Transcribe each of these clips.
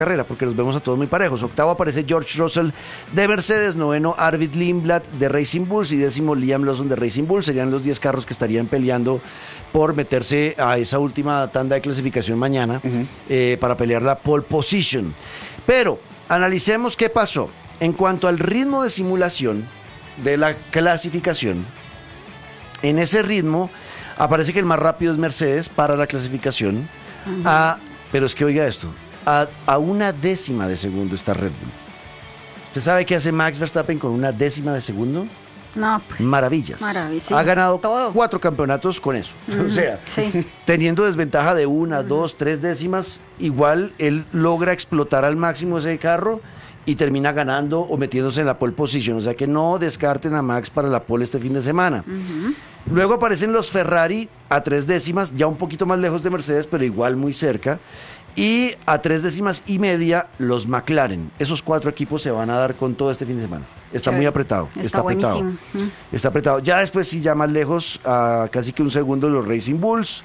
carrera, porque los vemos a todos muy parejos. Octavo aparece George Russell de Mercedes, noveno Arvid Lindblad de Racing Bulls y décimo Liam Lawson de Racing Bulls. Serían los 10 carros que estarían peleando por meterse a esa última tanda de clasificación mañana para pelear la pole position. Pero analicemos qué pasó. En cuanto al ritmo de simulación de la clasificación, en ese ritmo aparece que el más rápido es Mercedes para la clasificación, pero es que oiga esto, a una décima de segundo está Red Bull. ¿Usted sabe qué hace Max Verstappen con una décima de segundo? No, pues. Maravillas. Sí, ha ganado todo. 4 campeonatos con eso. O sea, sí. teniendo desventaja de 1, 2, 3 décimas, igual él logra explotar al máximo ese carro y termina ganando o metiéndose en la pole position. O sea que no descarten a Max para la pole este fin de semana. Luego aparecen los Ferrari a 3 décimas, ya un poquito más lejos de Mercedes, pero igual muy cerca. Y a 3 décimas y media los McLaren. Esos 4 equipos se van a dar con todo este fin de semana. Está muy apretado. Está apretado. Está apretado. Ya después, sí, ya más lejos, a casi que un segundo los Racing Bulls,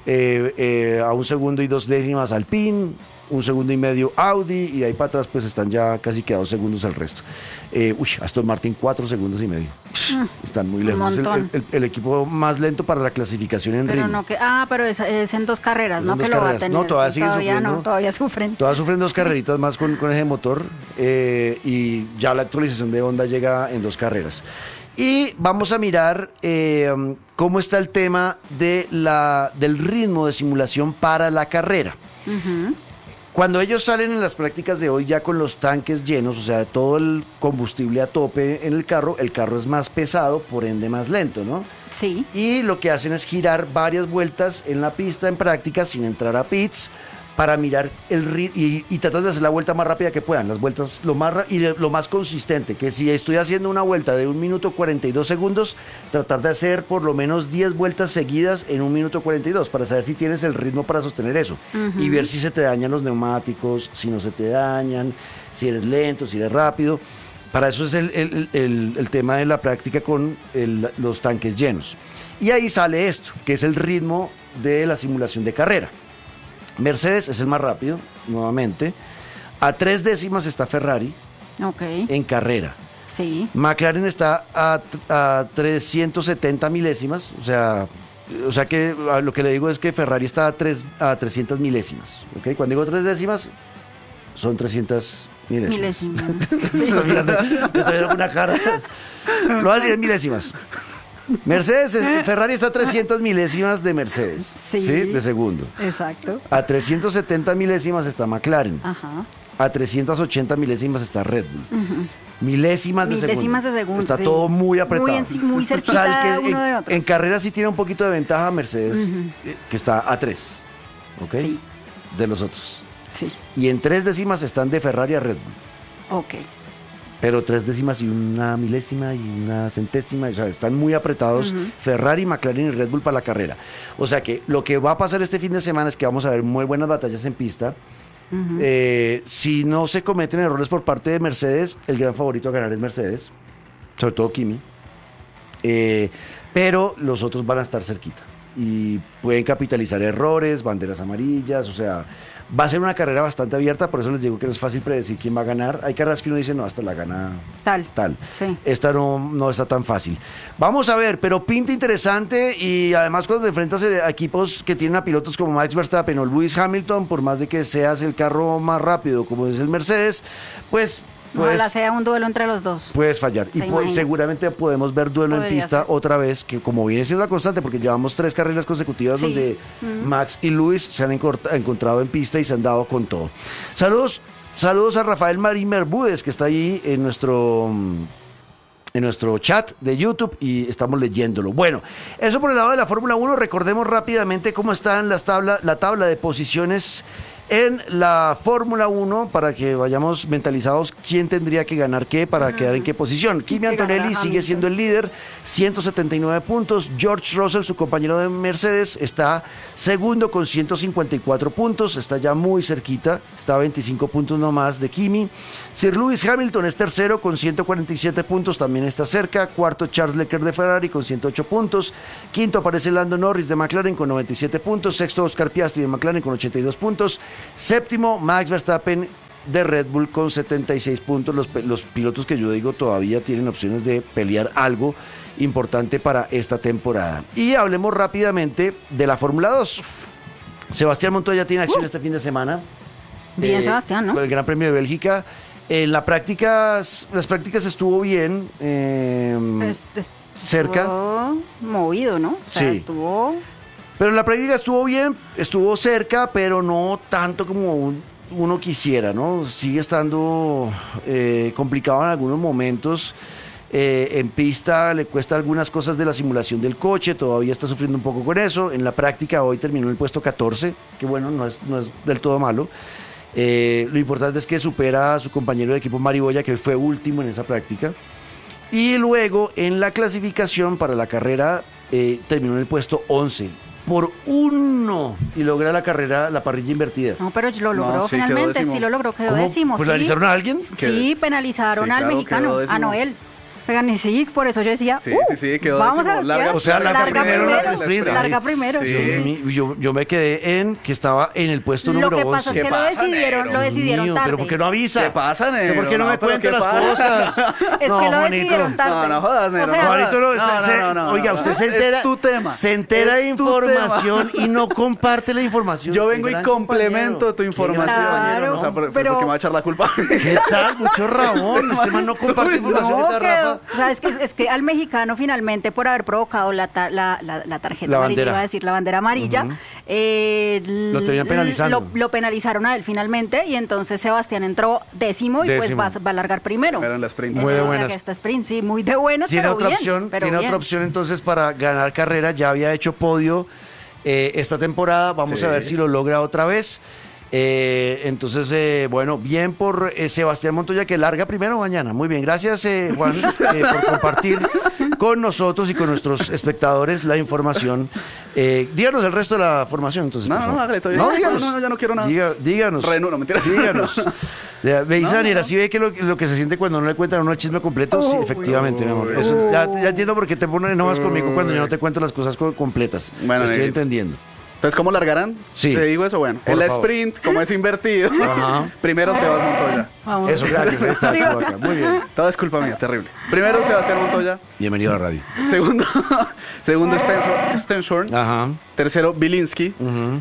a un segundo y 2 décimas Alpine, un segundo y medio Audi, y de ahí para atrás pues están ya casi que a 2 segundos el resto. Aston Martin 4 segundos y medio. Están muy lejos. Es el equipo más lento para la clasificación en ritmo. Pero es en 2 carreras, ¿no? En 2 que carreras. Lo va a tener. No, todavía siguen sufriendo. No, todavía sufren. Todas sufren 2 carreritas más con ese motor, y ya la actualización de Honda llega en 2 carreras. Y vamos a mirar cómo está el tema del ritmo de simulación para la carrera. Cuando ellos salen en las prácticas de hoy ya con los tanques llenos, o sea, todo el combustible a tope en el carro es más pesado, por ende más lento, ¿no? Sí. Y lo que hacen es girar varias vueltas en la pista en práctica sin entrar a pits para mirar el ritmo y tratar de hacer la vuelta más rápida que puedan, las vueltas lo más consistente, que si estoy haciendo una vuelta de 1 minuto 42 segundos, tratar de hacer por lo menos 10 vueltas seguidas en 1 minuto 42 para saber si tienes el ritmo para sostener eso y ver si se te dañan los neumáticos, si no se te dañan, si eres lento, si eres rápido. Para eso es el tema de la práctica con los tanques llenos. Y ahí sale esto, que es el ritmo de la simulación de carrera. Mercedes es el más rápido, nuevamente. A 3 décimas está Ferrari en carrera. Sí. McLaren está a 370 milésimas. O sea que lo que le digo es que Ferrari está a 300 milésimas. ¿Okay? Cuando digo 3 décimas, son 300 milésimas. Me está mirando con una cara. Lo voy a decir en milésimas. Ferrari está a 300 milésimas de Mercedes, ¿sí? De segundo. Exacto. A 370 milésimas está McLaren. A 380 milésimas está Red Bull. Milésimas de segundo. Está todo muy apretado. Muy cerquita uno de otro. En carrera sí tiene un poquito de ventaja Mercedes, que está a 3, ¿ok? Sí. De los otros. Sí. Y en 3 décimas están de Ferrari a Red Bull. Ok. Pero 3 décimas y una milésima y una centésima, o sea, están muy apretados Ferrari, McLaren y Red Bull para la carrera. O sea que lo que va a pasar este fin de semana es que vamos a ver muy buenas batallas en pista. Si no se cometen errores por parte de Mercedes, el gran favorito a ganar es Mercedes, sobre todo Kimi. Pero los otros van a estar cerquita y pueden capitalizar errores, banderas amarillas, o sea, va a ser una carrera bastante abierta, por eso les digo que no es fácil predecir quién va a ganar. Hay carreras que uno dice, no, hasta la gana tal. Sí. Esta no está tan fácil. Vamos a ver, pero pinta interesante, y además cuando te enfrentas a equipos que tienen a pilotos como Max Verstappen o Lewis Hamilton, por más de que seas el carro más rápido como es el Mercedes, pues ojalá sea un duelo entre los dos. Puedes fallar. Y seguramente podemos ver duelo en pista otra vez, que como viene siendo la constante, porque llevamos 3 carreras consecutivas donde Max y Lewis se han encontrado en pista y se han dado con todo. Saludos a Rafael Marín Bermúdez, que está ahí en nuestro chat de YouTube y estamos leyéndolo. Bueno, eso por el lado de la Fórmula 1. Recordemos rápidamente cómo está la tabla de posiciones en la Fórmula 1 para que vayamos mentalizados quién tendría que ganar qué para quedar en qué posición. Kimi Antonelli sigue siendo el líder, 179 puntos. George Russell, su compañero de Mercedes, está segundo con 154 puntos, está ya muy cerquita, está a 25 puntos nomás de Kimi. Sir Lewis Hamilton es tercero con 147 puntos, también está cerca. Cuarto, Charles Leclerc de Ferrari con 108 puntos. Quinto aparece Lando Norris de McLaren con 97 puntos. Sexto, Oscar Piastri de McLaren con 82 puntos. Séptimo, Max Verstappen de Red Bull con 76 puntos. Los pilotos que yo digo todavía tienen opciones de pelear algo importante para esta temporada. Y hablemos rápidamente de la Fórmula 2. Sebastián Montoya tiene acción este fin de semana. Bien, Sebastián, ¿no? Con el Gran Premio de Bélgica. En las prácticas estuvo bien. Cerca. Estuvo movido, ¿no? O sea, sí. Estuvo... Pero en la práctica estuvo bien, estuvo cerca, pero no tanto como uno quisiera, ¿no? Sigue estando complicado en algunos momentos. En pista le cuesta algunas cosas de la simulación del coche, todavía está sufriendo un poco con eso. En la práctica hoy terminó en el puesto 14, que bueno, no es del todo malo. Lo importante es que supera a su compañero de equipo Mariboya, que fue último en esa práctica. Y luego en la clasificación para la carrera terminó en el puesto 11. Por uno y logra la carrera, la parrilla invertida. No, pero lo logró finalmente, sí lo logró, quedó décimo. ¿Penalizaron a alguien? Sí, penalizaron al mexicano, a Noel. Oigan, sí, por eso yo decía, sí, quedó vamos décimo. Larga primero. Sí. Yo me quedé en que estaba en el puesto número 11. Lo que pasa es que lo decidieron tarde. Pero ¿por qué no avisa? ¿Qué pasa, negro? ¿Por qué no me cuentan las cosas? Es que lo decidieron tarde. No jodas, negro. No. Oiga, usted se entera de información y no comparte la información. Yo vengo y complemento tu información. Claro, o sea, pero ¿por qué me va a echar la culpa? ¿Qué tal? Mucho Rabón. Este man no comparte información. O sea, es que al mexicano finalmente por haber provocado la tarjeta amarilla, iba a decir la bandera amarilla, lo tenían penalizando. Lo penalizaron a él finalmente y entonces Sebastián entró décimo. Y pues va a largar primero. Era en la sprint. Muy de buenas. Esta sprint, sí, muy de buenas. Tiene pero otra bien, opción. pero Tiene bien. otra opción entonces para ganar carrera. Ya había hecho podio esta temporada. Vamos a ver si lo logra otra vez. Entonces, bueno, bien por Sebastián Montoya, que larga primero mañana. Muy bien, gracias Juan por compartir con nosotros y con nuestros espectadores la información. Díganos el resto de la formación, entonces. Hágale todavía. Díganos. Ya no quiero nada. Díganos. No, mentira. Díganos. Me dice Daniela, ¿sí ve que lo que se siente cuando no le cuentan a uno el chisme completo? Sí, efectivamente, mi amor. Eso, ya entiendo por qué te pones enojas conmigo cuando yo no te cuento las cosas completas. Bueno, lo estoy entendiendo. Entonces, ¿cómo largarán? Sí. Te digo eso, bueno. En la sprint, como es invertido, primero Sebastián Montoya. Vamos. Eso, gracias. Ahí está, Chubaca. Muy bien. Todo es culpa mía, terrible. Primero Sebastián Montoya. Bienvenido a la radio. Segundo Stenshorn. Ajá. Tercero, Bilinski.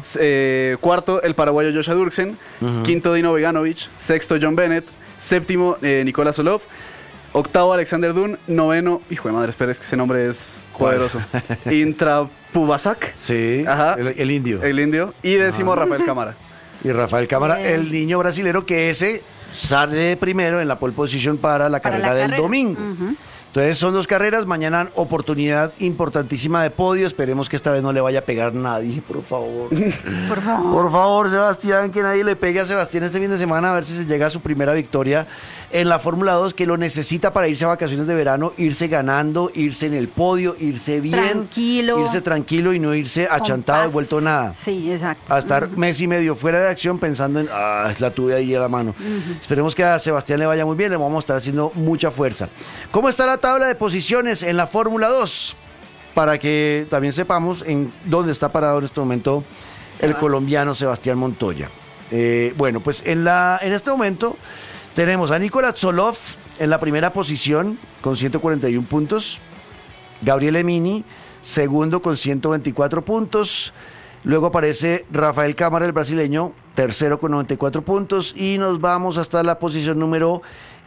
Cuarto, el paraguayo Joshua Durksen. Quinto, Dino Beganovic. Sexto, John Bennett. Séptimo, Nicolás Olov. Octavo, Alexander Dunn. Noveno, hijo de madre, espera, es que ese nombre es poderoso. Intrapubasak. Sí, ajá. El indio. El indio. Y décimo, Rafael Cámara. Y Rafael Cámara, el niño brasilero que ese sale primero en la pole position para la carrera del domingo. Entonces son dos carreras, mañana oportunidad importantísima de podio, esperemos que esta vez no le vaya a pegar nadie, por favor. Por favor. Por favor, Sebastián, que nadie le pegue a Sebastián este fin de semana, a ver si se llega a su primera victoria en la Fórmula 2, que lo necesita para irse a vacaciones de verano, irse ganando, irse en el podio, irse bien, tranquilo, irse tranquilo y no irse achantado y vuelto nada. Sí, exacto. A estar mes y medio fuera de acción pensando en, la tuve ahí a la mano. Esperemos que a Sebastián le vaya muy bien, le vamos a estar haciendo mucha fuerza. ¿Cómo está la tabla de posiciones en la Fórmula 2? Para que también sepamos en dónde está parado en este momento el colombiano Sebastián Montoya. Bueno, pues en este momento tenemos a Nicolás Solov en la primera posición con 141 puntos. Gabriel Emini, segundo con 124 puntos. Luego aparece Rafael Cámara, el brasileño, tercero con 94 puntos. Y nos vamos hasta la posición número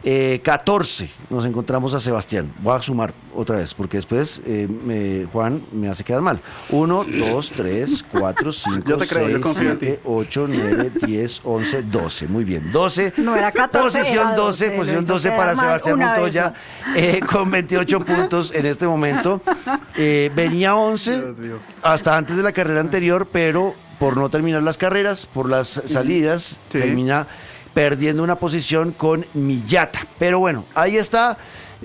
14. Nos encontramos a Sebastián. Voy a sumar otra vez, porque después Juan me hace quedar mal. 1, 2, 3, 4, 5, 6, 7, 8, 9, 10, 11, 12. Muy bien. 12. No era 14. Posición 12, posición 12 para Sebastián Montoya, con 28 puntos en este momento. Venía 11 hasta antes de la carrera anterior, pero por no terminar las carreras, por las salidas, termina perdiendo una posición con Millata. Pero bueno, ahí está.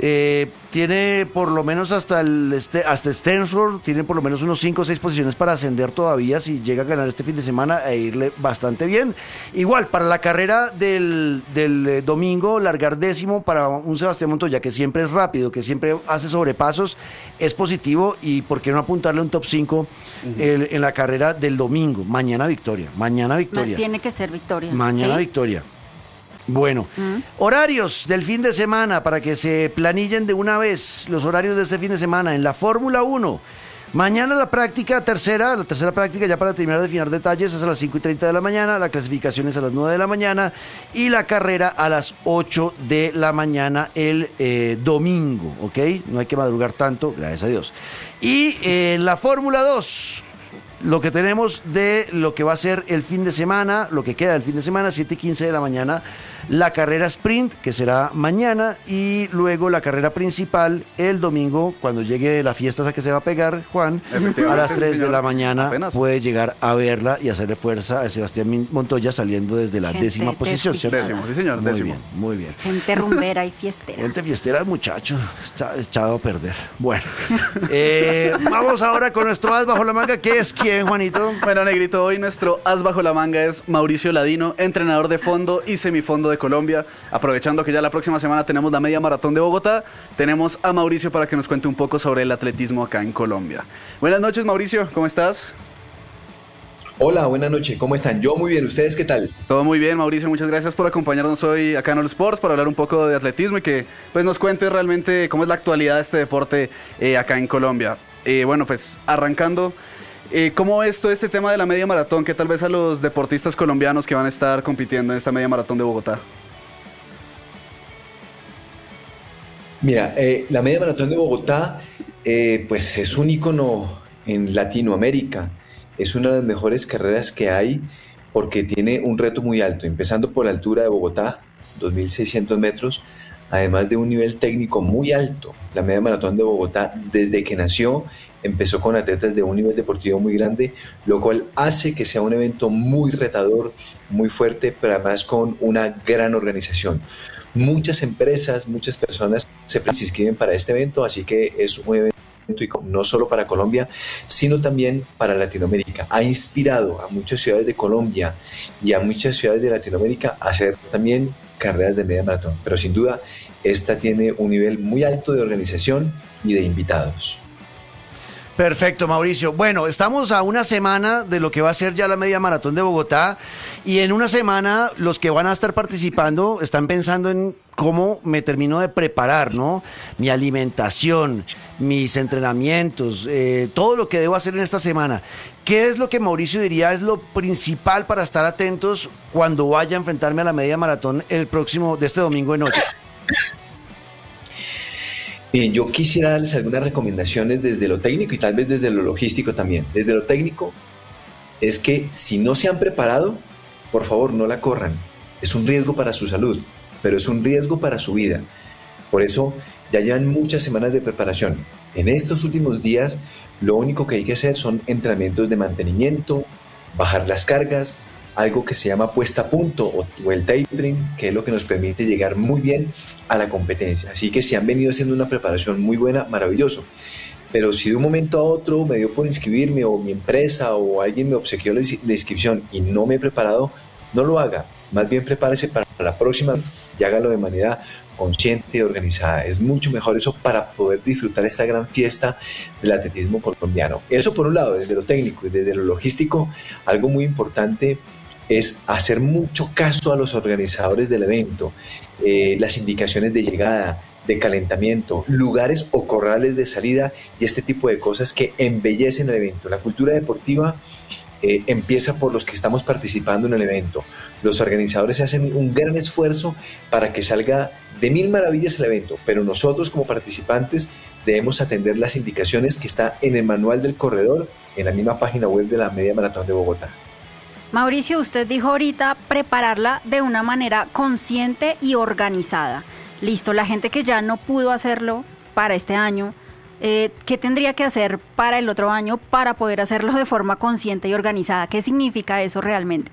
Tiene por lo menos hasta Stensford, tiene por lo menos unos 5 o 6 posiciones para ascender todavía si llega a ganar este fin de semana e irle bastante bien. Igual, para la carrera del domingo, largar décimo para un Sebastián Montoya que siempre es rápido, que siempre hace sobrepasos, es positivo. Y por qué no apuntarle un top 5 en la carrera del domingo. Mañana victoria. Tiene que ser victoria. Mañana victoria. Bueno, horarios del fin de semana para que se planillen de una vez los horarios de este fin de semana en la Fórmula 1. Mañana la tercera práctica, ya para terminar de afinar detalles, es a las 5:30 de la mañana, la clasificación es a las 9 de la mañana y la carrera a las 8 de la mañana el domingo, ¿ok? No hay que madrugar tanto, gracias a Dios. Y la Fórmula 2, lo que tenemos de lo que va a ser el fin de semana, lo que queda del fin de semana, 7:15 de la mañana, la carrera sprint, que será mañana, y luego la carrera principal el domingo, cuando llegue la fiesta esa que se va a pegar, Juan, a las 3 de la mañana apenas puede llegar a verla y hacerle fuerza a Sebastián Montoya saliendo desde la décima posición, ¿cierto? Décimo, sí señor, décimo. Muy bien. Gente rumbera y fiestera. Gente fiestera, muchacho, echado a perder. Bueno, vamos ahora con nuestro as bajo la manga, que es ¿quién, Juanito? Bueno, Negrito, hoy nuestro as bajo la manga es Mauricio Ladino, entrenador de fondo y semifondo de Colombia. Aprovechando que ya la próxima semana tenemos la media maratón de Bogotá, tenemos a Mauricio para que nos cuente un poco sobre el atletismo acá en Colombia. Buenas noches, Mauricio, ¿cómo estás? Hola, buenas noches, ¿cómo están? Yo muy bien, ¿ustedes qué tal? Todo muy bien, Mauricio, muchas gracias por acompañarnos hoy acá en All Sports para hablar un poco de atletismo y que pues nos cuentes realmente cómo es la actualidad de este deporte acá en Colombia. Bueno, pues arrancando, ¿cómo es todo este tema de la media maratón? ¿Qué tal vez a los deportistas colombianos que van a estar compitiendo en esta media maratón de Bogotá? Mira, la media maratón de Bogotá pues es un ícono en Latinoamérica. Es una de las mejores carreras que hay porque tiene un reto muy alto, empezando por la altura de Bogotá, 2.600 metros, además de un nivel técnico muy alto. La media maratón de Bogotá, desde que nació, empezó con atletas de un nivel deportivo muy grande, lo cual hace que sea un evento muy retador, muy fuerte, pero además con una gran organización. Muchas empresas, muchas personas se inscriben para este evento, así que es un evento no solo para Colombia, sino también para Latinoamérica. Ha inspirado a muchas ciudades de Colombia y a muchas ciudades de Latinoamérica a hacer también carreras de media maratón, pero sin duda esta tiene un nivel muy alto de organización y de invitados. Perfecto, Mauricio. Bueno, estamos a una semana de lo que va a ser ya la media maratón de Bogotá y en una semana los que van a estar participando están pensando en cómo me termino de preparar, ¿no? Mi alimentación, mis entrenamientos, todo lo que debo hacer en esta semana. ¿Qué es lo que Mauricio diría es lo principal para estar atentos cuando vaya a enfrentarme a la media maratón de este domingo de noche? Yo quisiera darles algunas recomendaciones desde lo técnico y tal vez desde lo logístico también. Desde lo técnico es que si no se han preparado, por favor no la corran. Es un riesgo para su salud, pero es un riesgo para su vida. Por eso ya llevan muchas semanas de preparación. En estos últimos días lo único que hay que hacer son entrenamientos de mantenimiento, bajar las cargas, algo que se llama puesta a punto o el tapering, que es lo que nos permite llegar muy bien a la competencia. Así que si han venido haciendo una preparación muy buena, maravilloso. Pero si de un momento a otro me dio por inscribirme o mi empresa o alguien me obsequió la inscripción y no me he preparado, no lo haga. Más bien prepárese para la próxima y hágalo de manera consciente y organizada. Es mucho mejor eso para poder disfrutar esta gran fiesta del atletismo colombiano. Eso por un lado, desde lo técnico y desde lo logístico, algo muy importante es hacer mucho caso a los organizadores del evento, las indicaciones de llegada, de calentamiento, lugares o corrales de salida y este tipo de cosas que embellecen el evento. La cultura deportiva empieza por los que estamos participando en el evento. Los organizadores hacen un gran esfuerzo para que salga de mil maravillas el evento, pero nosotros como participantes debemos atender las indicaciones que está en el manual del corredor, en la misma página web de la Media Maratón de Bogotá. Mauricio, usted dijo ahorita prepararla de una manera consciente y organizada. Listo, la gente que ya no pudo hacerlo para este año, ¿qué tendría que hacer para el otro año para poder hacerlo de forma consciente y organizada? ¿Qué significa eso realmente?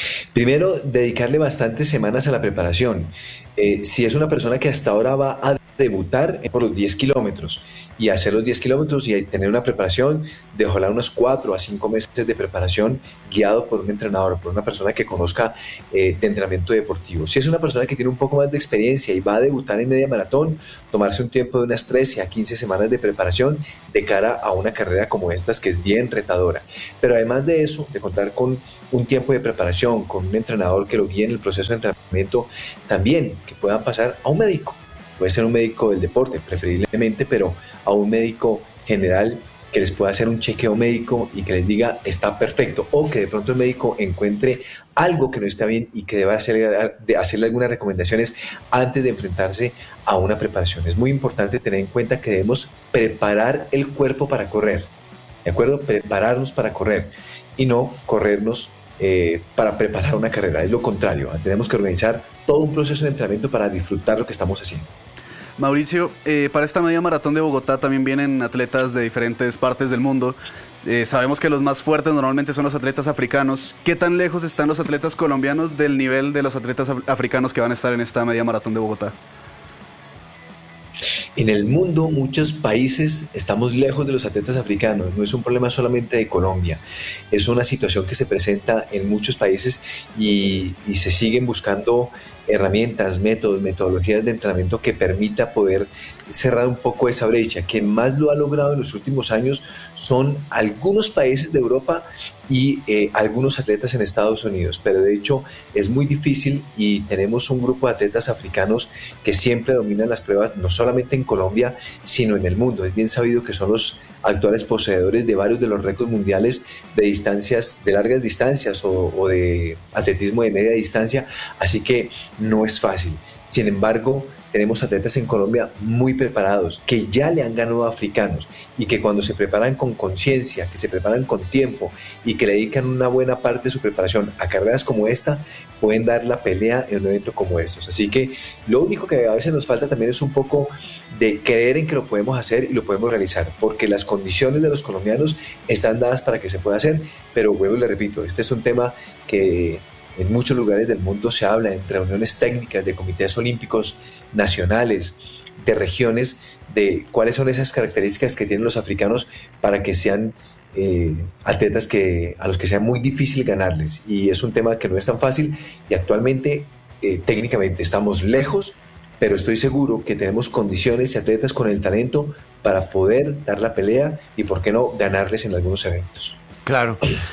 Primero, dedicarle bastantes semanas a la preparación. Si es una persona que hasta ahora va a debutar por los 10 kilómetros y hacer los 10 kilómetros y tener una preparación de ojalá unos 4 a 5 meses de preparación guiado por un entrenador, por una persona que conozca de entrenamiento deportivo. Si es una persona que tiene un poco más de experiencia y va a debutar en media maratón, tomarse un tiempo de unas 13 a 15 semanas de preparación de cara a una carrera como estas que es bien retadora. Pero además de eso, de contar con un tiempo de preparación, con un entrenador que lo guíe en el proceso de entrenamiento, también que puedan pasar a un médico. Puede ser un médico del deporte, preferiblemente, pero a un médico general que les pueda hacer un chequeo médico y que les diga está perfecto, o que de pronto el médico encuentre algo que no está bien y que deba hacerle algunas recomendaciones antes de enfrentarse a una preparación. Es muy importante tener en cuenta que debemos preparar el cuerpo para correr, ¿de acuerdo? Prepararnos para correr y no corrernos para preparar una carrera. Es lo contrario, tenemos que organizar todo un proceso de entrenamiento para disfrutar lo que estamos haciendo. Mauricio, para esta media maratón de Bogotá también vienen atletas de diferentes partes del mundo. Sabemos que los más fuertes normalmente son los atletas africanos. ¿Qué tan lejos están los atletas colombianos del nivel de los atletas africanos que van a estar en esta media maratón de Bogotá? En el mundo, muchos países estamos lejos de los atletas africanos. No es un problema solamente de Colombia. Es una situación que se presenta en muchos países y se siguen buscando herramientas, métodos, metodologías de entrenamiento que permita poder cerrar un poco esa brecha. Quien más lo ha logrado en los últimos años son algunos países de Europa y algunos atletas en Estados Unidos, pero de hecho es muy difícil y tenemos un grupo de atletas africanos que siempre dominan las pruebas, no solamente en Colombia, sino en el mundo. Es bien sabido que son los actuales poseedores de varios de los récords mundiales de distancias, de largas distancias o de atletismo de media distancia, así que no es fácil. Sin embargo, tenemos atletas en Colombia muy preparados, que ya le han ganado a africanos y que cuando se preparan con conciencia, que se preparan con tiempo y que le dedican una buena parte de su preparación a carreras como esta, pueden dar la pelea en un evento como estos. Así que lo único que a veces nos falta también es un poco de creer en que lo podemos hacer y lo podemos realizar, porque las condiciones de los colombianos están dadas para que se pueda hacer, pero vuelvo y le repito, este es un tema que en muchos lugares del mundo se habla en reuniones técnicas de comités olímpicos nacionales, de regiones, de cuáles son esas características que tienen los africanos para que sean atletas a los que sea muy difícil ganarles. Y es un tema que no es tan fácil y actualmente técnicamente estamos lejos, pero estoy seguro que tenemos condiciones y atletas con el talento para poder dar la pelea y, por qué no, ganarles en algunos eventos. Claro.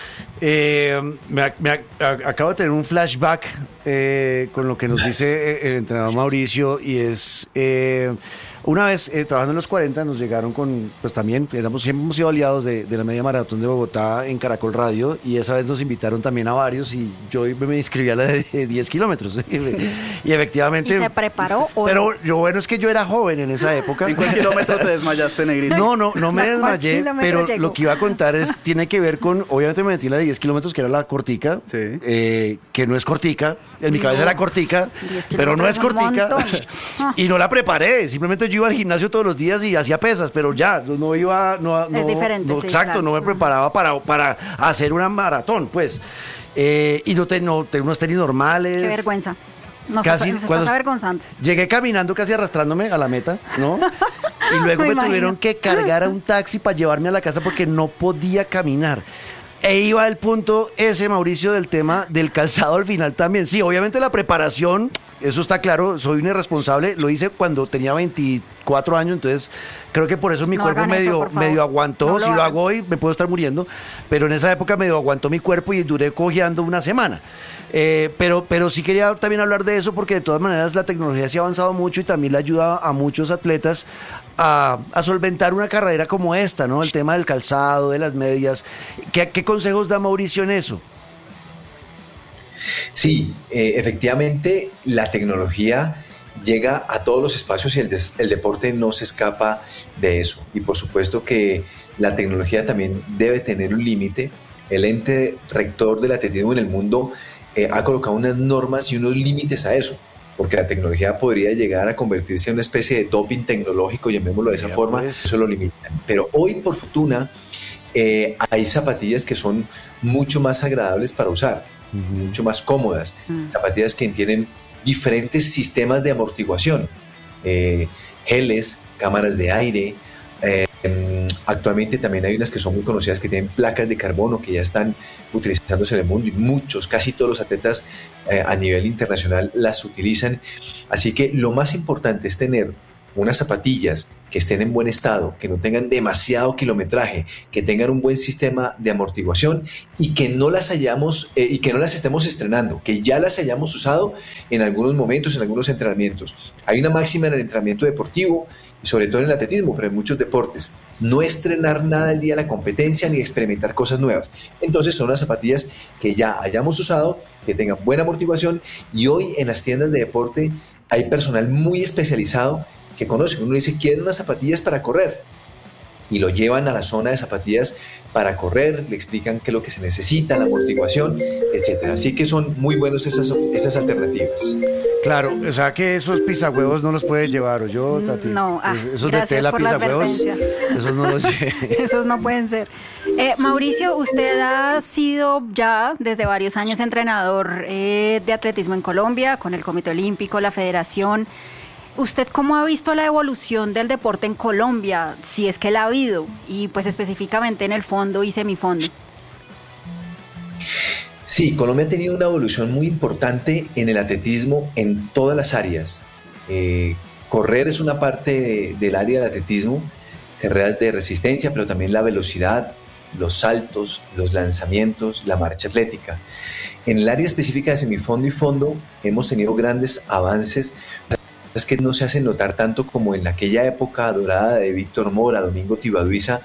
Acabo de tener un flashback con lo que nos dice el entrenador Mauricio, y es una vez trabajando en los 40 nos llegaron con, pues también siempre hemos sido aliados de la media maratón de Bogotá en Caracol Radio, y esa vez nos invitaron también a varios y yo me inscribí a la de 10 kilómetros y efectivamente... ¿Y se preparó? Pero lo bueno es que yo era joven en esa época. ¿En cuál kilómetro te desmayaste, Negrito? No me desmayé, pero llegó? lo que iba a contar tiene que ver con, obviamente me metí en la de 10 kilómetros, que era la cortica, sí. Que no es cortica, en mi cabeza era cortica, pero no es cortica, y no la preparé, simplemente yo iba al gimnasio todos los días y hacía pesas, pero ya, no iba, es diferente, sí, exacto, claro. no me preparaba para hacer una maratón, pues, y no tengo unos tenis normales. Qué vergüenza. Nos Casi estás avergonzando. Llegué caminando, casi arrastrándome a la meta, ¿no? Y luego me tuvieron que cargar a un taxi para llevarme a la casa porque no podía caminar. E iba al punto ese, Mauricio, del tema del calzado al final también. Sí, obviamente la preparación, eso está claro, soy un irresponsable, lo hice cuando tenía 24 años, entonces creo que por eso mi cuerpo medio aguantó. No, si lo hago hoy me puedo estar muriendo, pero en esa época medio aguantó mi cuerpo y duré cojeando una semana. Pero sí quería también hablar de eso porque de todas maneras la tecnología se ha avanzado mucho y también le ayuda a muchos atletas a solventar una carrera como esta, ¿no? El tema del calzado, de las medias. ¿Qué consejos da Mauricio en eso? Sí, efectivamente la tecnología llega a todos los espacios y el deporte no se escapa de eso. Y por supuesto que la tecnología también debe tener un límite. El ente rector del atletismo en el mundo ha colocado unas normas y unos límites a eso, porque la tecnología podría llegar a convertirse en una especie de doping tecnológico, llamémoslo de esa forma, eso lo limitan. Pero hoy, por fortuna, hay zapatillas que son mucho más agradables para usar, mucho más cómodas, zapatillas que tienen diferentes sistemas de amortiguación, geles, cámaras de aire. Actualmente también hay unas que son muy conocidas que tienen placas de carbono que ya están utilizándose en el mundo y muchos, casi todos los atletas a nivel internacional las utilizan. Así que lo más importante es tener unas zapatillas que estén en buen estado, que no tengan demasiado kilometraje, que tengan un buen sistema de amortiguación y que no las estemos estrenando, que ya las hayamos usado en algunos momentos, en algunos entrenamientos. Hay una máxima en el entrenamiento deportivo y sobre todo en el atletismo, pero en muchos deportes, no estrenar nada el día de la competencia ni experimentar cosas nuevas. Entonces son unas zapatillas que ya hayamos usado, que tengan buena amortiguación, y hoy en las tiendas de deporte hay personal muy especializado que conocen. Uno dice, quiero unas zapatillas para correr, y lo llevan a la zona de zapatillas para correr, le explican qué es lo que se necesita, la amortiguación, etcétera. Así que son muy buenos esas alternativas. Claro, o sea que esos pisahuevos no los puedes llevar, ¿o yo, Tati? No, esos de tela pisahuevos, esos no los esos no pueden ser. Mauricio, usted ha sido ya desde varios años entrenador de atletismo en Colombia, con el Comité Olímpico, la Federación. ¿Usted cómo ha visto la evolución del deporte en Colombia, si es que la ha habido, y pues específicamente en el fondo y semifondo? Sí, Colombia ha tenido una evolución muy importante en el atletismo en todas las áreas. Correr es una parte del área del atletismo, carreras de resistencia, pero también la velocidad, los saltos, los lanzamientos, la marcha atlética. En el área específica de semifondo y fondo hemos tenido grandes avances. Es que no se hacen notar tanto como en aquella época dorada de Víctor Mora, Domingo Tibaduiza,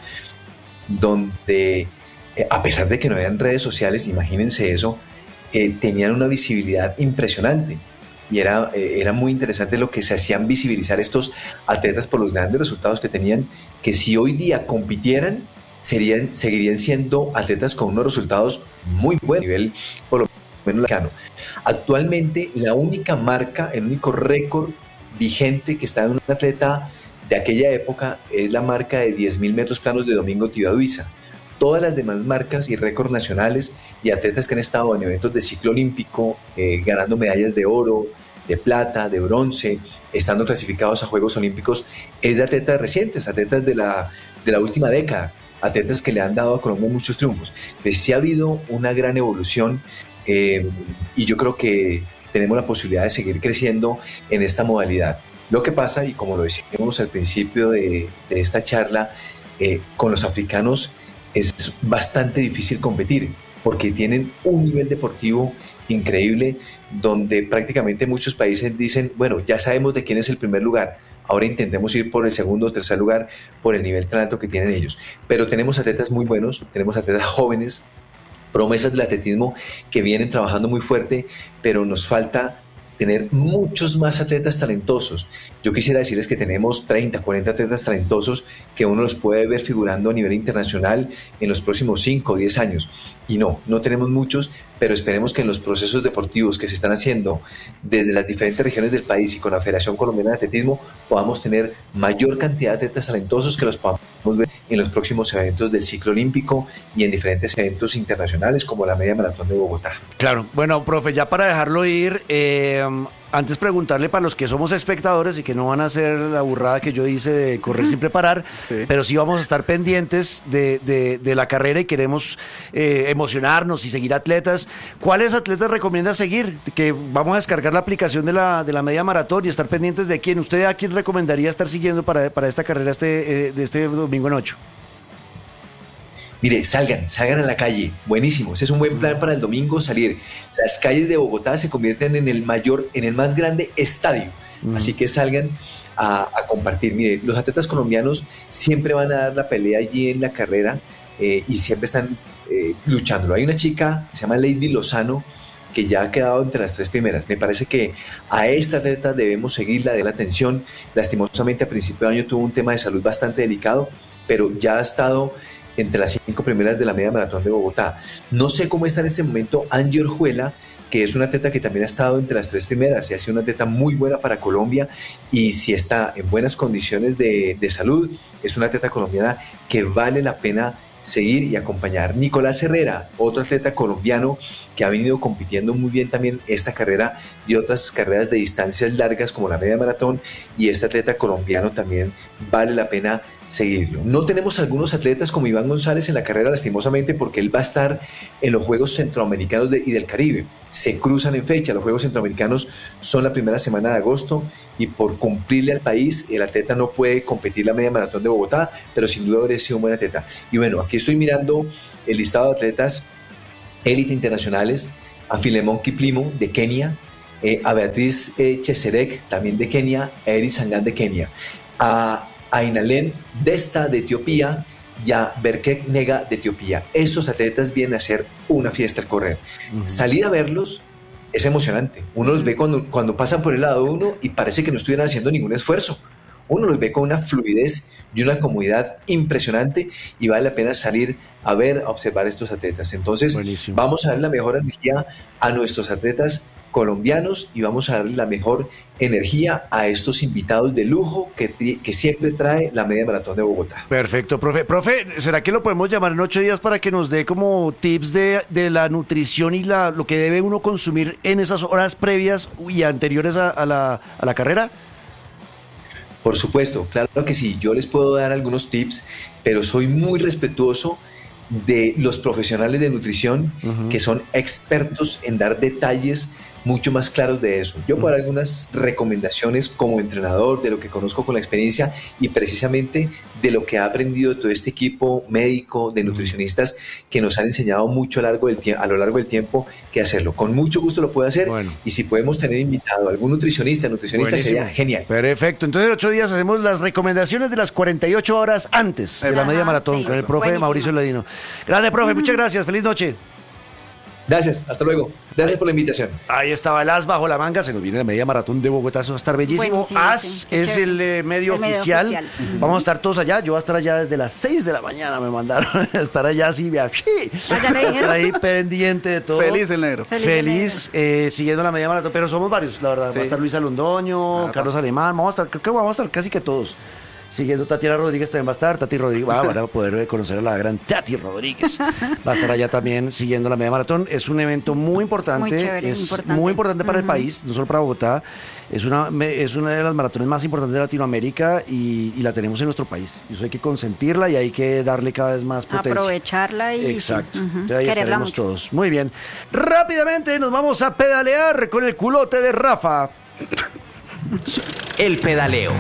donde a pesar de que no habían redes sociales, imagínense eso, tenían una visibilidad impresionante, y era muy interesante lo que se hacían visibilizar estos atletas por los grandes resultados que tenían, que si hoy día compitieran, seguirían siendo atletas con unos resultados muy buenos a nivel por lo menos latino. Actualmente la única marca, el único récord vigente que está en un atleta de aquella época es la marca de 10.000 metros planos de Domingo Tibaduiza. Todas las demás marcas y récords nacionales y atletas que han estado en eventos de ciclo olímpico, ganando medallas de oro, de plata, de bronce, estando clasificados a Juegos Olímpicos, es de atletas recientes, atletas de la última década, atletas que le han dado a Colombia muchos triunfos. Pues sí ha habido una gran evolución, y yo creo que tenemos la posibilidad de seguir creciendo en esta modalidad. Lo que pasa, y como lo decíamos al principio de esta charla, con los africanos es bastante difícil competir, porque tienen un nivel deportivo increíble, donde prácticamente muchos países dicen, bueno, ya sabemos de quién es el primer lugar, ahora intentemos ir por el segundo o tercer lugar por el nivel tan alto que tienen ellos. Pero tenemos atletas muy buenos, tenemos atletas jóvenes, promesas del atletismo que vienen trabajando muy fuerte, pero nos falta tener muchos más atletas talentosos. Yo quisiera decirles que tenemos 30, 40 atletas talentosos que uno los puede ver figurando a nivel internacional en los próximos 5 o 10 años. Y no tenemos muchos, pero esperemos que en los procesos deportivos que se están haciendo desde las diferentes regiones del país y con la Federación Colombiana de Atletismo podamos tener mayor cantidad de atletas talentosos que los podamos ver en los próximos eventos del ciclo olímpico y en diferentes eventos internacionales como la Media Maratón de Bogotá. Claro, bueno, profe, ya para dejarlo ir, antes preguntarle para los que somos espectadores y que no van a hacer la burrada que yo hice de correr sin preparar, sí, pero sí vamos a estar pendientes de la carrera y queremos emocionarnos y seguir atletas. ¿Cuáles atletas recomienda seguir? Que vamos a descargar la aplicación de la media maratón y estar pendientes de quién. ¿Usted a quién recomendaría estar siguiendo para esta carrera de este domingo en 8? Mire, salgan a la calle, buenísimo, ese es un buen plan para el domingo, salir. Las calles de Bogotá se convierten en el más grande estadio, así que salgan a compartir. Mire, los atletas colombianos siempre van a dar la pelea allí en la carrera, y siempre están luchándolo. Hay una chica que se llama Lady Lozano, que ya ha quedado entre las 3 primeras. Me parece que a esta atleta debemos seguirla, de la atención. Lastimosamente a principio de año tuvo un tema de salud bastante delicado, pero ya ha estado entre las 5 primeras de la media maratón de Bogotá. No sé cómo está en este momento Angie Orjuela, que es una atleta que también ha estado entre las 3 primeras y ha sido una atleta muy buena para Colombia, y si está en buenas condiciones de salud, es una atleta colombiana que vale la pena seguir y acompañar. Nicolás Herrera, otro atleta colombiano que ha venido compitiendo muy bien también esta carrera y otras carreras de distancias largas como la media maratón, y este atleta colombiano también vale la pena seguirlo. No tenemos algunos atletas como Iván González en la carrera, lastimosamente, porque él va a estar en los Juegos Centroamericanos y del Caribe. Se cruzan en fecha, los Juegos Centroamericanos son la primera semana de agosto y por cumplirle al país, el atleta no puede competir la media maratón de Bogotá, pero sin duda habría sido un buen atleta. Y bueno, aquí estoy mirando el listado de atletas élite internacionales: a Filemón Kiplimo de Kenia, a Beatriz Cheserek también de Kenia, a Eri Sangan de Kenia, a Ainalem Desta de Etiopía y a Berkek Nega de Etiopía. Estos atletas vienen a hacer una fiesta al correr. Salir a verlos es emocionante. Uno los ve cuando pasan por el lado de uno y parece que no estuvieran haciendo ningún esfuerzo. Uno los ve con una fluidez y una comodidad impresionante, y vale la pena salir a ver, a observar estos atletas. Entonces, buenísimo, vamos a dar la mejor energía a nuestros atletas colombianos y vamos a darle la mejor energía a estos invitados de lujo que siempre trae la media maratón de Bogotá. Perfecto, profe. Profe, ¿será que lo podemos llamar en 8 días para que nos dé como tips de la nutrición y lo que debe uno consumir en esas horas previas y anteriores a la carrera? Por supuesto, claro que sí. Yo les puedo dar algunos tips, pero soy muy respetuoso de los profesionales de nutrición que son expertos en dar detalles mucho más claros de eso. Yo puedo dar algunas recomendaciones como entrenador, de lo que conozco con la experiencia y precisamente de lo que ha aprendido todo este equipo médico de nutricionistas que nos han enseñado mucho a lo largo del tiempo que hacerlo. Con mucho gusto lo puedo hacer, y si podemos tener invitado a algún nutricionista buenísimo, sería genial. Perfecto, entonces en 8 días hacemos las recomendaciones de las 48 horas antes de la media maratón con el profe Mauricio Ledino. Grande, profe, muchas gracias, feliz noche. Gracias, hasta luego. Gracias por la invitación. Ahí estaba el As bajo la manga, se nos viene la media maratón de Bogotá, eso va a estar bellísimo. As es el medio oficial. Vamos a estar todos allá, yo voy a estar allá desde las 6 de la mañana, me mandaron a estar allá así, estar ahí pendiente de todo. Feliz el negro. Feliz, siguiendo la media maratón, pero somos varios, la verdad. Sí. Va a estar Luisa Londoño, Carlos Alemán, creo que vamos a estar casi que todos. Siguiendo, Tatiana Rodríguez también va a estar. Tati Rodríguez, van a poder conocer a la gran Tati Rodríguez. Va a estar allá también siguiendo la media maratón. Es un evento muy importante, muy chévere, muy importante para el país, no solo para Bogotá. Es una de las maratones más importantes de Latinoamérica y la tenemos en nuestro país. Y eso hay que consentirla y hay que darle cada vez más potencia. Aprovecharla y... Exacto. Entonces ahí estaremos mucho. Todos. Muy bien. Rápidamente nos vamos a pedalear con el culote de Rafa. El pedaleo.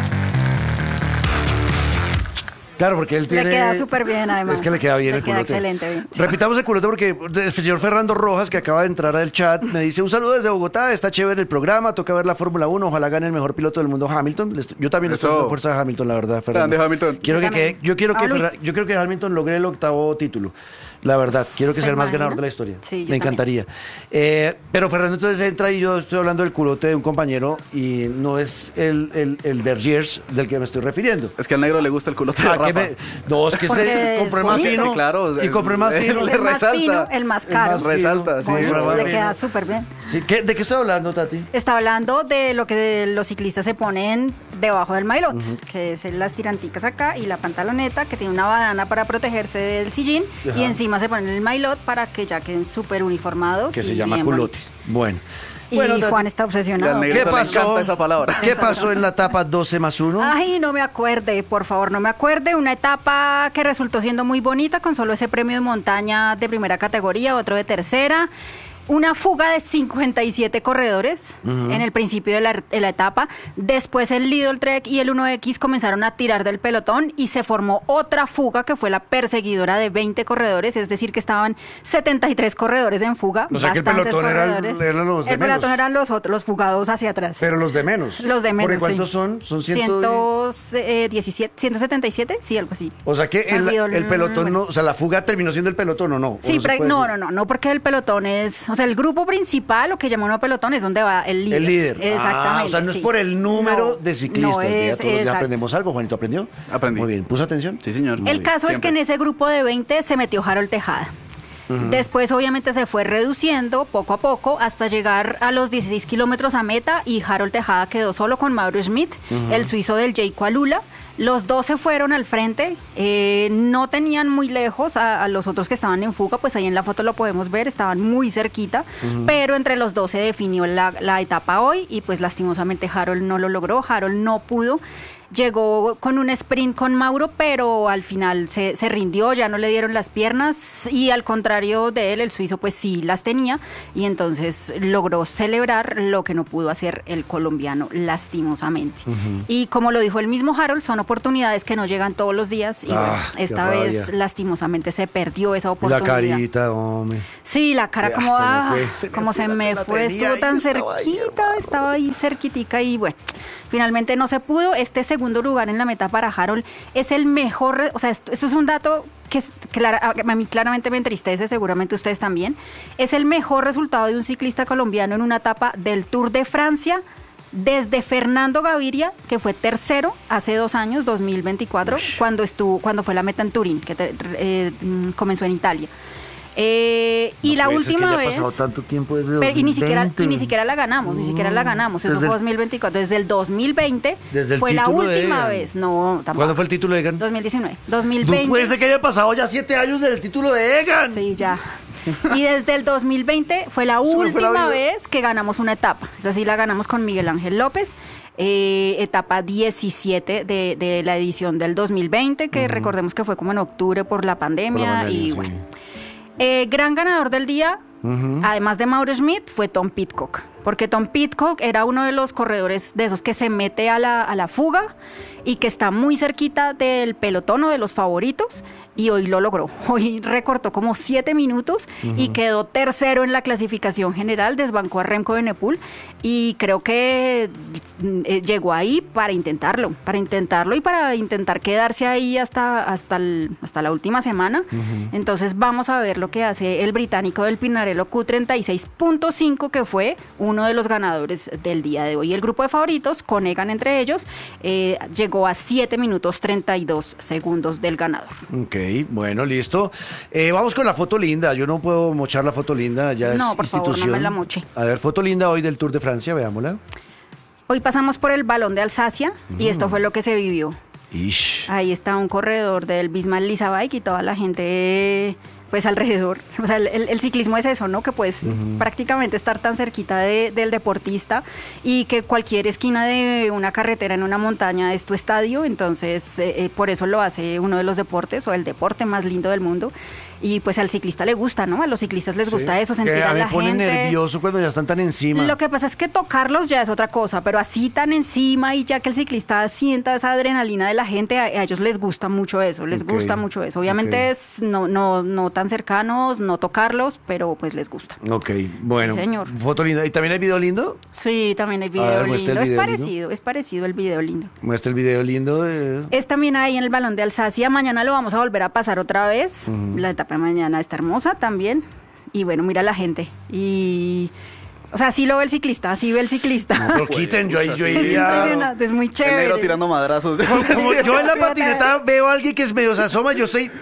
Claro, porque él tiene... Le queda súper bien, además. Es que le queda bien el culote. Excelente bien. Repitamos el culote porque el señor Fernando Rojas, que acaba de entrar al chat, me dice: un saludo desde Bogotá, está chévere el programa, toca ver la Fórmula 1, ojalá gane el mejor piloto del mundo, Hamilton. Yo también estoy dando fuerza a Hamilton, la verdad, Fernando. Grande Hamilton. Yo quiero que Hamilton logre el 8º título. La verdad, quiero que sea el más ganador de la historia. Sí, me encantaría. Pero Fernando entonces entra y yo estoy hablando del culote de un compañero y no es el Dergiers del que me estoy refiriendo. Es que al negro le gusta el culote de Rafa. No, es que se compré más fino. Sí, claro. Y compré más fino. El más fino, el más caro. Resalta, sí. Le queda súper bien. Sí, ¿de qué estoy hablando, Tati? Está hablando de lo que los ciclistas se ponen debajo del maillot, que es las tiranticas acá y la pantaloneta, que tiene una badana para protegerse del sillín, y encima se ponen el maillot para que ya queden súper uniformados. Que se llama culote. Bueno. Y Juan está obsesionado. ¿Qué pasó? Esa palabra. ¿Qué pasó en la etapa 12+1? Ay, no me acuerde, por favor, no me acuerde. Una etapa que resultó siendo muy bonita, con solo ese premio de montaña de primera categoría, otro de tercera. Una fuga de 57 corredores en el principio de la etapa. Después el Lidl Trek y el 1X comenzaron a tirar del pelotón y se formó otra fuga que fue la perseguidora de 20 corredores, es decir, que estaban 73 corredores en fuga. O sea que el pelotón eran los de menos. El pelotón eran los fugados hacia atrás. Pero los de menos. Los de menos, ¿Cuántos son? ¿Son 117, 177? Sí, algo así. O sea que el pelotón, no, o sea, la fuga terminó siendo el pelotón, ¿o no? Sí, no, porque el pelotón es... O sea, el grupo principal, lo que llama uno pelotón, es donde va el líder. El líder. Exactamente. O sea, no es por el número de ciclistas. Ya aprendemos algo. Juanito, ¿aprendió? Aprendí. Muy bien. ¿Puso atención? Sí, señor. El caso es que en ese grupo de 20 se metió Harold Tejada. Después obviamente se fue reduciendo poco a poco hasta llegar a los 16 kilómetros a meta y Harold Tejada quedó solo con Mauro Schmidt, el suizo del Jayco Alula. Los dos se fueron al frente, no tenían muy lejos a los otros que estaban en fuga, pues ahí en la foto lo podemos ver, estaban muy cerquita, pero entre los dos se definió la etapa hoy y pues lastimosamente Harold no lo logró, Harold no pudo. Llegó con un sprint con Mauro, pero al final se rindió, ya no le dieron las piernas y al contrario de él, el suizo pues sí las tenía y entonces logró celebrar lo que no pudo hacer el colombiano lastimosamente. Y como lo dijo el mismo Harold, son oportunidades que no llegan todos los días y bueno, esta vez lastimosamente se perdió esa oportunidad. La carita, hombre. Sí, la cara como se me fue, estuvo tan cerquita, estaba ahí cerquitica y bueno, finalmente no se pudo. Este segundo lugar en la meta para Harold es el mejor, o sea, esto es un dato que a mí claramente me entristece, seguramente ustedes también. Es el mejor resultado de un ciclista colombiano en una etapa del Tour de Francia desde Fernando Gaviria, que fue tercero hace 2 años, 2024, cuando fue la meta en Turín, que comenzó en Italia. Y la última vez ha pasado tanto tiempo desde 2020. y ni siquiera la ganamos, eso fue 2024, desde el 2020 fue la última vez. No, tampoco. ¿Cuándo fue el título de Egan? 2019. 2020. No puede ser que haya pasado ya 7 años del título de Egan. Sí, ya. Y desde el 2020 fue la última vez que ganamos una etapa. Esta sí la ganamos con Miguel Ángel López. Etapa 17 de la edición del 2020, que recordemos que fue como en octubre por la pandemia. Bueno. Gran ganador del día, además de Mauro Schmidt, fue Tom Pidcock, porque Tom Pidcock era uno de los corredores de esos que se mete a la fuga y que está muy cerquita del pelotón o de los favoritos, y hoy lo logró. Hoy recortó como 7 minutos y quedó tercero en la clasificación general, desbancó a Remco Evenepoel y creo que llegó ahí para intentarlo y para intentar quedarse ahí hasta la última semana. Entonces vamos a ver lo que hace el británico del Pinarello Q36.5, que fue uno de los ganadores del día de hoy. El grupo de favoritos, con Egan entre ellos, llegó a 7 minutos 32 segundos del ganador. Ok, bueno, listo. Vamos con la foto linda. Yo no puedo mochar la foto linda, ya es por institución. Favor, no me la moche. A ver, foto linda hoy del Tour de Francia, veámosla. Hoy pasamos por el Balón de Alsacia y esto fue lo que se vivió. Ahí está un corredor del Bismarck Lisa Bike y toda la gente pues alrededor. O sea, el ciclismo es eso, ¿no? Que puedes prácticamente estar tan cerquita del deportista y que cualquier esquina de una carretera en una montaña es tu estadio. Entonces, por eso lo hace uno de los deportes o el deporte más lindo del mundo. Y pues al ciclista le gusta, ¿no? A los ciclistas les gusta eso, sentir a la gente. Me pone nervioso cuando ya están tan encima. Lo que pasa es que tocarlos ya es otra cosa, pero así tan encima y ya que el ciclista sienta esa adrenalina de la gente, a ellos les gusta mucho eso, gusta mucho eso. Obviamente es no tan cercanos, no tocarlos, pero pues les gusta. Ok, bueno. Sí, señor. Foto linda. ¿Y también hay video lindo? Sí, también hay video lindo. Es parecido el video lindo. Muestra el video lindo. Es también ahí en el Balón de Alsacia. Mañana lo vamos a volver a pasar otra vez. La etapa de mañana está hermosa también. Y bueno, mira la gente. Y... O sea, sí lo ve el ciclista, sí ve el clista. No, pero quiten, yo iría... Es impresionante, es muy chévere. El negro tirando madrazos. Como yo en la patineta veo a alguien que es medio se asoma, yo estoy...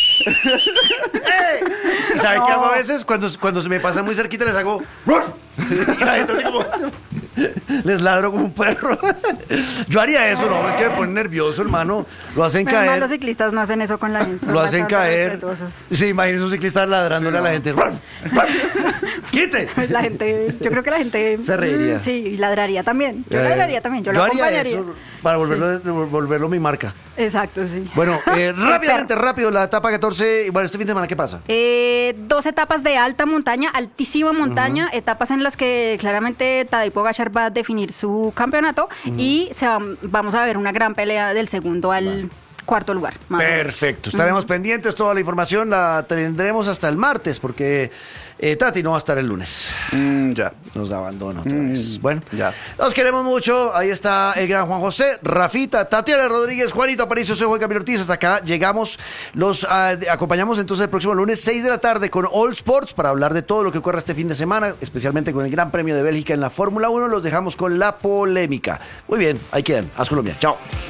¿Y saben qué hago a veces? Cuando se me pasa muy cerquita les hago... Y la gente así como... Les ladro como un perro. Yo haría eso, no, es que me pone nervioso, hermano. Lo hacen caer. Los ciclistas no hacen eso con la gente. Lo hacen caer. Sí, imagínense un ciclista ladrándole a la gente. ¡Quite! Pues la gente, yo creo que la gente se reiría. Sí, y ladraría también. Yo ladraría también, yo lo acompañaría. Haría eso para volverlo mi marca. Exacto, sí. Bueno, rápido, la etapa 14. Bueno, este fin de semana, ¿qué pasa? 2 etapas de alta montaña, altísima montaña, etapas en las que claramente Tadej Pogačar va a definir su campeonato y vamos a ver una gran pelea del segundo al cuarto lugar. Perfecto, estaremos pendientes, toda la información la tendremos hasta el martes porque Tati no va a estar el lunes. Ya. Nos abandona otra vez. Bueno, ya. Los queremos mucho, ahí está el gran Juan José, Rafita, Tatiana Rodríguez, Juanito Aparicio, soy Juan Camilo Ortiz, hasta acá llegamos, los acompañamos entonces el próximo lunes 6 de la tarde con All Sports para hablar de todo lo que ocurra este fin de semana, especialmente con el Gran Premio de Bélgica en la Fórmula 1, los dejamos con la polémica. Muy bien, ahí quedan, haz Colombia, chao.